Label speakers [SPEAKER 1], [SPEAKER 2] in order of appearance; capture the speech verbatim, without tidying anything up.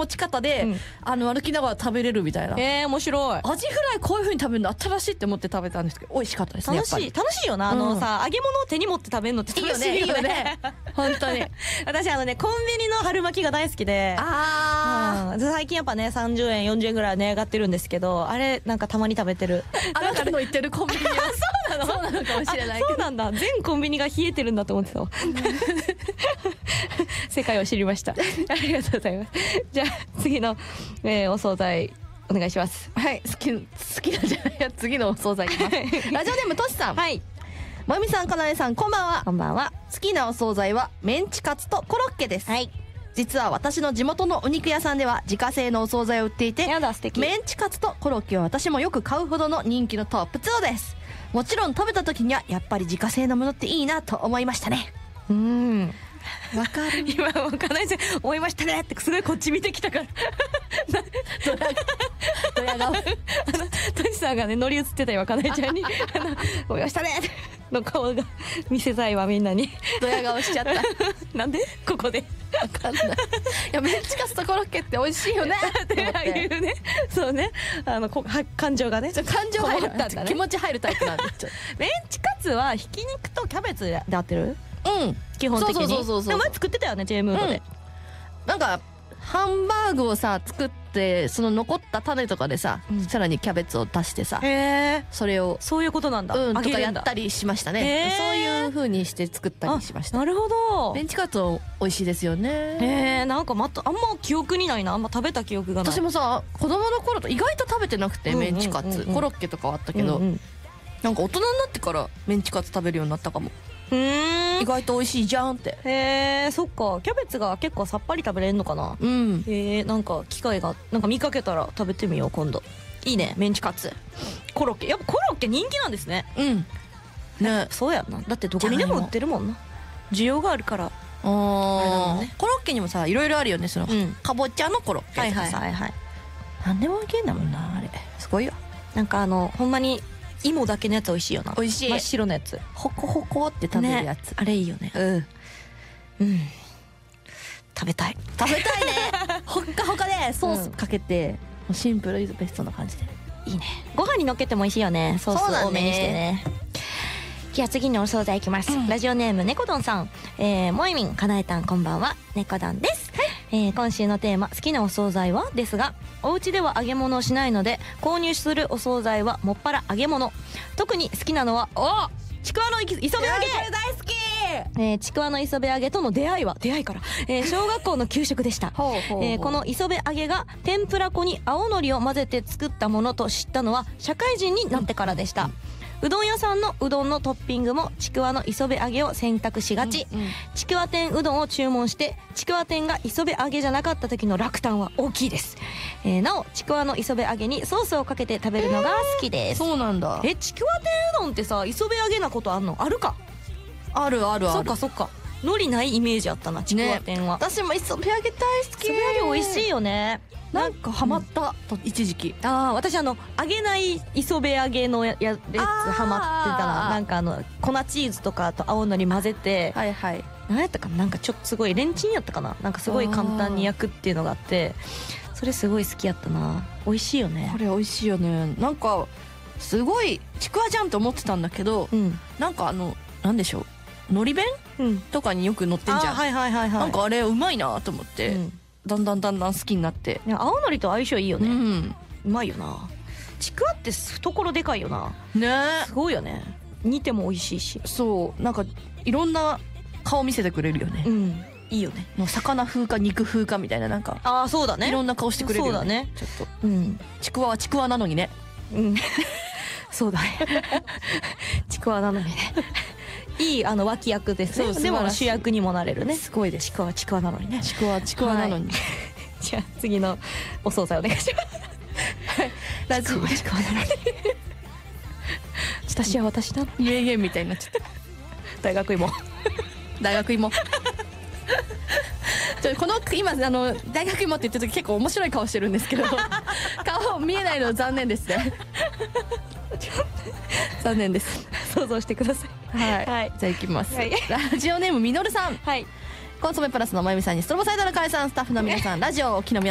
[SPEAKER 1] 持ち方で、
[SPEAKER 2] うん、
[SPEAKER 1] あの歩きながら食べれるみたいな。
[SPEAKER 2] えー、面白い。
[SPEAKER 1] アジフライこういう風に食べるの新しいって思って食べたんですけど、美味しかったですね。
[SPEAKER 2] 楽しい楽しいよな、あのさ、うん、揚げ物を手に持って食べるのって楽しいよね。いいよね
[SPEAKER 1] 本当に
[SPEAKER 2] 私あのねコンビニの春巻きが大好きで、
[SPEAKER 1] あ、
[SPEAKER 2] うん、最近やっぱねさんじゅうえんよんじゅうえんぐらい値上がってるんですけど、あれなんかたまに食べてる。
[SPEAKER 1] あなたの言ってるコンビニはそうなのそうなのかもしれないけど、
[SPEAKER 2] そうなんだ、全コンビニが冷えてるんだと思ってたわ世界を知りましたありがとうございます。じゃあ次の、えー、お惣菜お願いします。
[SPEAKER 1] はい、好き好きなんじゃないや、次のお惣菜いきますラジオネームとしさん。
[SPEAKER 2] はい、
[SPEAKER 1] まゆみさん、かなえさん、こんばんは。
[SPEAKER 2] こんばんは。
[SPEAKER 1] 好きなお惣菜はメンチカツとコロッケです。
[SPEAKER 2] はい、
[SPEAKER 1] 実は私の地元のお肉屋さんでは自家製のお惣菜を売っていて、
[SPEAKER 2] やだ素敵。
[SPEAKER 1] メンチカツとコロッケは私もよく買うほどの人気のトップツーです。もちろん食べた時にはやっぱり自家製のものっていいなと思いましたね。
[SPEAKER 2] うん、
[SPEAKER 1] わかる。
[SPEAKER 2] 今わかんないです思いましたねってすごいこっち見てきたから
[SPEAKER 1] ドヤ顔。あの
[SPEAKER 2] トシさんがね乗り移ってたよ、わかんないちゃんにあの思いましたねの顔が見せたいわみんなに。
[SPEAKER 1] ドヤ顔しちゃった
[SPEAKER 2] なんでここで
[SPEAKER 1] わかんない。いやメンチカツとコロッケって美味しいよねって
[SPEAKER 2] いうね。そうね、あのこは感情がね
[SPEAKER 1] 感情入る
[SPEAKER 2] ったんだね。
[SPEAKER 1] 気持ち入るタイプなんで
[SPEAKER 2] メンチカツはひき肉とキャベツで合ってる？
[SPEAKER 1] うん、
[SPEAKER 2] 基本的に。
[SPEAKER 1] そうそうそうそう。
[SPEAKER 2] でも前作ってたよね J ムードで、うん、
[SPEAKER 1] なんかハンバーグをさ作ってその残った種とかでさ、うん、さらにキャベツを足してさ、
[SPEAKER 2] へ
[SPEAKER 1] それを
[SPEAKER 2] そういうことなんだ、
[SPEAKER 1] うん、
[SPEAKER 2] とか
[SPEAKER 1] やったりしましたね。そういう風にして作ったりしました。
[SPEAKER 2] なるほど。
[SPEAKER 1] メンチカツ美味しいですよね。
[SPEAKER 2] へえ、なんかまたあんま記憶にないな。あんま食べた記憶がない。
[SPEAKER 1] 私もさ子供の頃と意外と食べてなくて、メンチカツコロッケとかはあったけど、うんうん、なんか大人になってからメンチカツ食べるようになったかも。
[SPEAKER 2] うーん、
[SPEAKER 1] 意外と美味しいじゃんって。
[SPEAKER 2] へえ、そっか。キャベツが結構さっぱり食べれるのかな。
[SPEAKER 1] うん。
[SPEAKER 2] へえ、なんか機会がなんか見かけたら食べてみよう今度。いいね、メンチカツコロッケ。やっぱコロッケ人気なんですね。
[SPEAKER 1] うんね、
[SPEAKER 2] そうやんな。だってどこにでも売ってるもんな。需要があるから。あ
[SPEAKER 1] あ、ね、コロッケにもさいろいろあるよね。その、うん、かぼちゃのコロッケとかさ、はいはいはいはい、何でもいけんだもんな。あれすごいよ。
[SPEAKER 2] なんかあのほんまに芋だけのやつ美味しいよな。
[SPEAKER 1] 美味しい。
[SPEAKER 2] 真っ白のやつ
[SPEAKER 1] ホコホコって食べるやつ、ね、
[SPEAKER 2] あれいいよね。うんうん、食べたい
[SPEAKER 1] 食べたいねほっかほかでソースかけて、うん、もうシンプルイズベストな感じで
[SPEAKER 2] いいね。ご飯にのっけても美味しいよね。ソース多めにしてね。じゃあ次のお惣菜いきます、うん、ラジオネームねこどんさん、えー、もいみんかなえたんこんばんは、ねこどんです、はい。えー、今週のテーマ好きなお惣菜はですが、お家では揚げ物をしないので購入するお惣菜はもっぱら揚げ物。特に好きなのはおちくわの磯辺揚げ。こ
[SPEAKER 1] れ大好き。
[SPEAKER 2] えー、ちくわの磯辺揚げとの出会いは出会いから、えー、小学校の給食でしたほうほうほう、えー、この磯辺揚げが天ぷら粉に青のりを混ぜて作ったものと知ったのは社会人になってからでした、うんうどん屋さんのうどんのトッピングもちくわの磯辺揚げを選択しがち、うんうん、ちくわ天うどんを注文してちくわ天が磯辺揚げじゃなかった時の落胆は大きいです、えー、なおちくわの磯辺揚げにソースをかけて食べるのが好きです、
[SPEAKER 1] えー、そうなんだ。
[SPEAKER 2] えちくわ天うどんってさ磯辺揚げなことあんの？あるか。
[SPEAKER 1] あるあるある。
[SPEAKER 2] そっかそっか。海苔ないイメージあったなちくわ天は、
[SPEAKER 1] ね、私も磯辺揚げ大好き。
[SPEAKER 2] 磯辺揚げ美味しいよね。
[SPEAKER 1] なんかハマった、うん、と一時期。
[SPEAKER 2] ああ、私あの揚げない磯辺揚げのややつハマってたな。なんかあの粉チーズとかと青のり混ぜて、
[SPEAKER 1] はいはい、
[SPEAKER 2] 何やったかな、なんかちょっとすごいレンチンやったかな、なんかすごい簡単に焼くっていうのがあって、それすごい好きやったな。美味しいよね。
[SPEAKER 1] これ美味しいよね。なんかすごいちくわじゃんと思ってたんだけど、うん、なんかあのなんでしょう、海苔弁、うん、とかによく乗ってんじゃん。
[SPEAKER 2] はいはいはいはい。
[SPEAKER 1] なんかあれうまいなと思って、うん、だんだんだんだん好きになって。
[SPEAKER 2] いや青のりと相性いいよね、うん、うまいよな。ちくわって懐でかいよな。
[SPEAKER 1] ね、
[SPEAKER 2] すごいよね。煮ても美味しいし。そう
[SPEAKER 1] なんかいろんな顔見せてくれるよね。
[SPEAKER 2] うん、いいよね。
[SPEAKER 1] もう魚風か肉風かみたいな、なんか
[SPEAKER 2] ああそうだね、
[SPEAKER 1] いろんな顔してくれるよね。
[SPEAKER 2] そうだね。
[SPEAKER 1] ちょっと、うん、ちくわはちくわなのにね。
[SPEAKER 2] うんそうだねちくわなのにねいいあの脇役ですね。でも主役にもなれるね。すごいです。ちくわはちくわなのにね。
[SPEAKER 1] ちくわはちくわなのに、はい、
[SPEAKER 2] じゃあ次のお惣菜お願いしますはい、ラジオちくわなのに私は私なのに
[SPEAKER 1] 名言みたいになっちゃった
[SPEAKER 2] 大学芋
[SPEAKER 1] 大学芋ちょこの今あの大学芋って言ってる時結構面白い顔してるんですけど顔見えないの残念ですね残念です。
[SPEAKER 2] 想像してください。
[SPEAKER 1] はい、はい、じゃあいきます、はい、ラジオネームみのるさん、
[SPEAKER 2] はい、
[SPEAKER 1] コンソメプラスのまゆみさんにストロボサイドのカレさん、スタッフの皆さんラジオをお聞きの皆